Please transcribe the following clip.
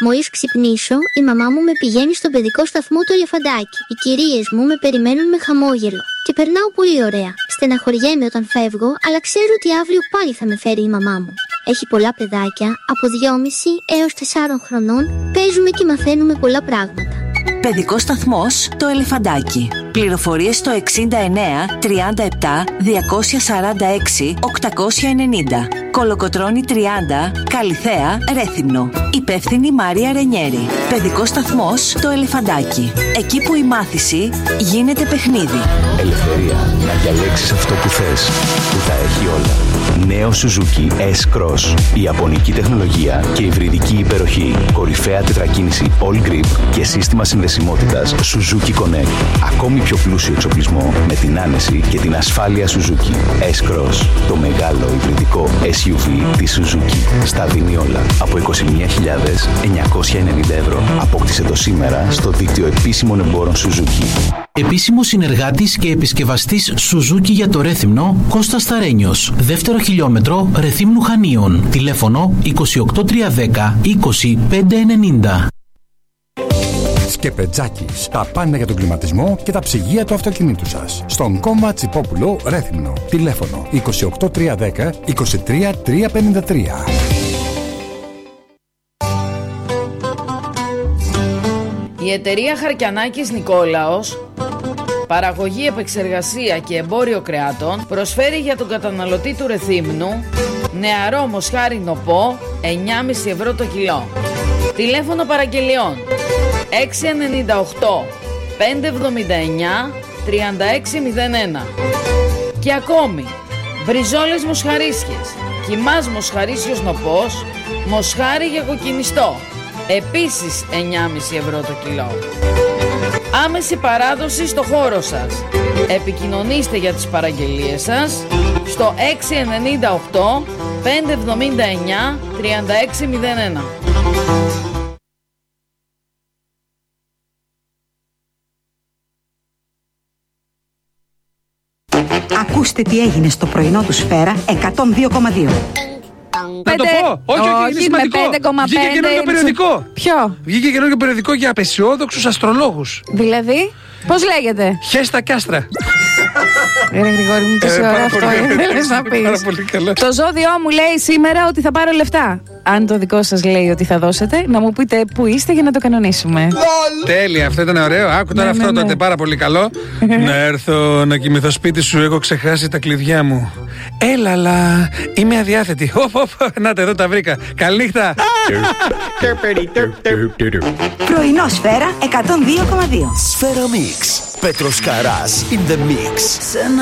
Μόλις ξυπνήσω, η μαμά μου με πηγαίνει στον παιδικό σταθμό του Ελεφαντάκι. Οι κυρίες μου με περιμένουν με χαμόγελο. Και περνάω πολύ ωραία. Στεναχωριέμαι όταν φεύγω, αλλά ξέρω ότι αύριο πάλι θα με φέρει η μαμά μου. Έχει πολλά παιδάκια, από 2,5 έως 4 χρονών, παίζουμε και μαθαίνουμε πολλά πράγματα. Παιδικός σταθμός το Ελεφαντάκι. Πληροφορίες στο 69 37 246 890. Κολοκοτρώνη 30, Καλιθέα, Ρέθυμνο. Υπεύθυνη Μάρια Ρενιέρη. Παιδικός σταθμός το Ελεφαντάκι. Εκεί που η μάθηση γίνεται παιχνίδι. Ελευθερία να διαλέξεις αυτό που θες, που τα έχει όλα. Νέο Suzuki S-Cross. Η ιαπωνική τεχνολογία και υβριδική υπεροχή. Κορυφαία τετρακίνηση All Grip και σύστημα συνδεσιμότητας Suzuki Connect. Ακόμη πιο πλούσιο εξοπλισμό με την άνεση και την ασφάλεια Suzuki. S-Cross. Το μεγάλο υβριδικό SUV της Suzuki. Στα δίνει όλα. Από 29.990 ευρώ. Απόκτησε το σήμερα στο δίκτυο επίσημων εμπόρων Suzuki. Επίσημος συνεργάτης και επισκευαστής Suzuki για το Ρέθυμνο, Κώστας Σταρένιος. Δεύτερο χιλιόμετρο Ρεθύμνου Χανίων. Τηλέφωνο 28310 20590. Σκεπετζάκης. Τα πάντα για τον κλιματισμό και τα ψυγεία του αυτοκινήτου σας. Στον Κόμμα Τσιπόπουλο Ρέθυμνο. Τηλέφωνο 28310 23353. Η εταιρεία Χαρκιανάκης Νικόλαος, παραγωγή, επεξεργασία και εμπόριο κρεάτων, προσφέρει για τον καταναλωτή του Ρεθύμνου νεαρό μοσχάρι νοπό 9,5 ευρώ το κιλό. Τηλέφωνο παραγγελιών 698 579 3601. Και ακόμη μπριζόλες μοσχαρίσιες, κιμάς μοσχαρίσιος νοπός, μοσχάρι για κοκκινιστό, επίσης 9,5 ευρώ το κιλό. Άμεση παράδοση στο χώρο σας. Επικοινωνήστε για τις παραγγελίες σας στο 698 579 3601. Ακούστε τι έγινε στο πρωινό του Σφαίρα 102,2. Να το πω! Όχι, είναι σημαντικό. Βγήκε καινούργιο περιοδικό. Ποιο? Βγήκε καινούργιο περιοδικό για απεσιόδοξους αστρολόγους. Δηλαδή, πώς λέγεται? Χέστα Κάστρα. Ρε Γρηγόρη μου, τόση ώρα αυτό ήθελες να πεις. Το ζώδιό μου λέει σήμερα ότι θα πάρω λεφτά. Αν το δικό σας λέει ότι θα δώσετε, να μου πείτε που είστε για να το κανονίσουμε. Τέλεια, αυτό ήταν ωραίο. Άκου τώρα αυτό τότε, πάρα πολύ καλό. Να έρθω να κοιμηθώ σπίτι σου, έχω ξεχάσει τα κλειδιά μου. Έλα, αλλά είμαι αδιάθετη. Να εδώ τα βρήκα. Καληνύχτα. Πρωινό Σφαίρα 102,2. Σφαίρα Mix. Πέτρος Καράς in the mix.